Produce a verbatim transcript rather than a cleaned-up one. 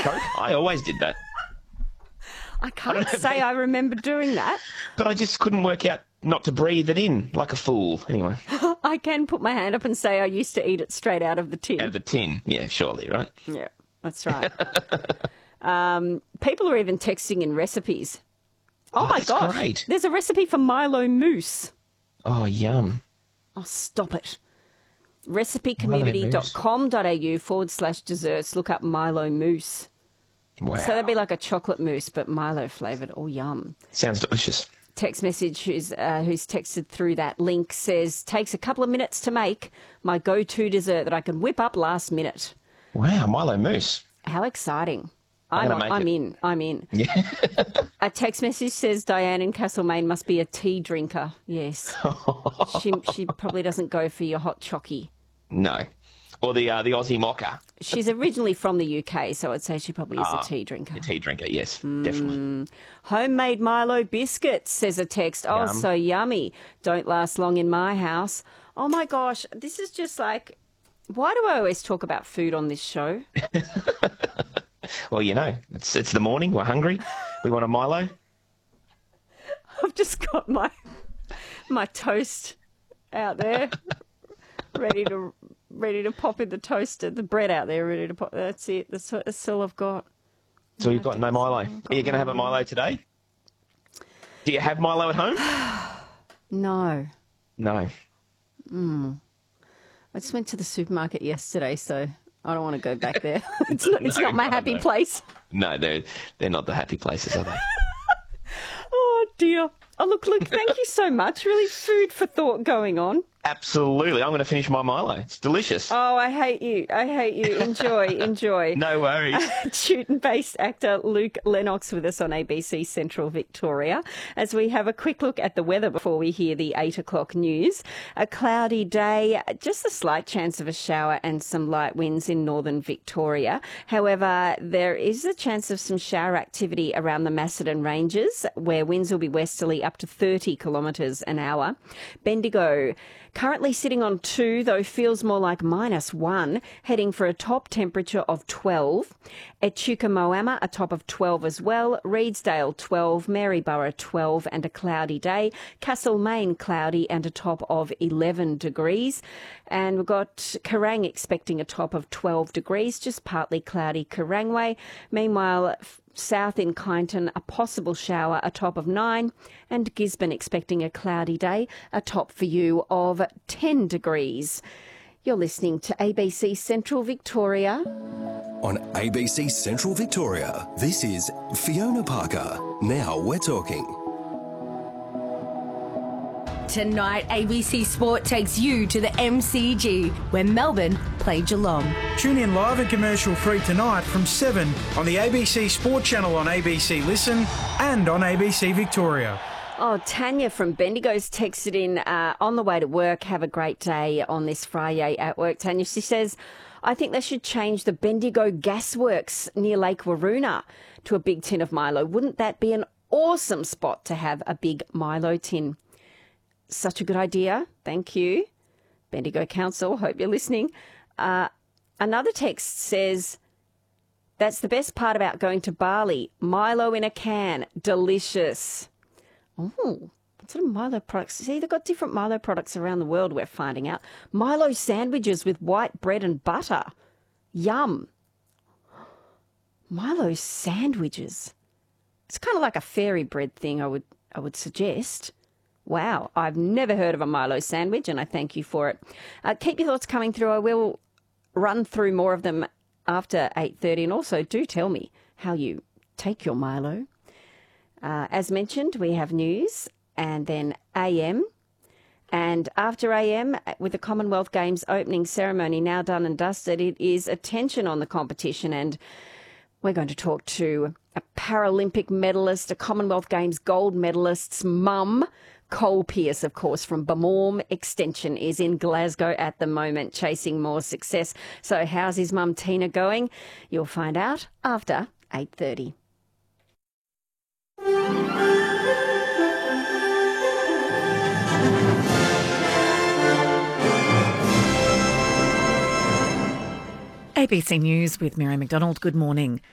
Coke. I always did that. I can't I say I remember doing that. But I just couldn't work out not to breathe it in like a fool. Anyway. I can put my hand up and say I used to eat it straight out of the tin. Out of the tin, yeah, surely, right? Yeah, that's right. um, people are even texting in recipes. Oh, oh my that's gosh. Great. There's a recipe for Milo mousse. Oh, yum. Oh, stop it. Recipecommunity.com.au forward slash desserts. Look up Milo mousse. Wow. So that'd be like a chocolate mousse, but Milo flavoured. Oh, yum. Sounds delicious. Text message who's, uh, who's texted through that link says, takes a couple of minutes to make my go-to dessert that I can whip up last minute. Wow, Milo mousse. How exciting. I'm, I'm, on, I'm in. I'm in. Yeah. A text message says Diane in Castlemaine must be a tea drinker. Yes. she she probably doesn't go for your hot chocky. No. Or the uh, the Aussie mocha. She's originally from the U K, so I'd say she probably is Ah, a tea drinker. A tea drinker, yes, mm. definitely. Homemade Milo biscuits, says a text. Oh, Yum. so yummy. Don't last long in my house. Oh, my gosh. This is just like, why do I always talk about food on this show? Well, you know, it's it's the morning. We're hungry. We want a Milo. I've just got my my toast out there, ready to ready to pop in the toaster. The bread out there, ready to pop. That's it. That's, that's all I've got. So you've got no Milo. Are you going to have a Milo today? Do you have Milo at home? No. No. Mm. I just went to the supermarket yesterday, so I don't want to go back there. it's not, it's no, not my no, happy no. place. No, they're, they're not the happy places, are they? Oh, dear. Oh, look, look, thank you so much. Really food for thought going on. Absolutely. I'm going to finish my Milo. It's delicious. Oh, I hate you. I hate you. Enjoy, enjoy. No worries. Teuton-based actor Luke Lennox with us on A B C Central Victoria as we have a quick look at the weather before we hear the eight o'clock news. A cloudy day, just a slight chance of a shower and some light winds in northern Victoria. However, there is a chance of some shower activity around the Macedon Ranges where winds will be westerly up to thirty kilometres an hour. Bendigo, currently sitting on two, though feels more like minus one, heading for a top temperature of twelve. Echuca Moama, a top of twelve as well. Reedsdale, twelve. Maryborough, twelve, and a cloudy day. Castlemaine, cloudy, and a top of eleven degrees. And we've got Kerrang expecting a top of twelve degrees, just partly cloudy Kerrangway. Meanwhile, south in Kyneton, a possible shower, a top of nine, and Gisborne expecting a cloudy day, a top for you of ten degrees. You're listening to A B C Central Victoria. On A B C Central Victoria, this is Fiona Parker. Now we're talking. Tonight, A B C Sport takes you to the M C G, where Melbourne play Geelong. Tune in live and commercial free tonight from seven on the A B C Sport channel on A B C Listen and on A B C Victoria. Oh, Tanya from Bendigo's texted in uh, on the way to work. Have a great day on this Friday at work. Tanya, she says, I think they should change the Bendigo Gasworks near Lake Waroona to a big tin of Milo. Wouldn't that be an awesome spot to have a big Milo tin? Such a good idea. Thank you. Bendigo Council, hope you're listening. Uh, another text says, that's the best part about going to Bali. Milo in a can. Delicious. Oh, what sort of Milo products? See, they've got different Milo products around the world, we're finding out. Milo sandwiches with white bread and butter. Yum. Milo sandwiches. It's kind of like a fairy bread thing, I would I would suggest. Wow, I've never heard of a Milo sandwich, and I thank you for it. Uh, keep your thoughts coming through. I will run through more of them after eight thirty, and also do tell me how you take your Milo. Uh, as mentioned, we have news and then A M. And after A M, with the Commonwealth Games opening ceremony now done and dusted, it is attention on the competition. And we're going to talk to a Paralympic medalist, a Commonwealth Games gold medalist's mum. Cole Pearce, of course, from Bamorm Extension, is in Glasgow at the moment, chasing more success. So how's his mum Tina going? You'll find out after eight thirty. A B C News with Mary McDonald. Good morning.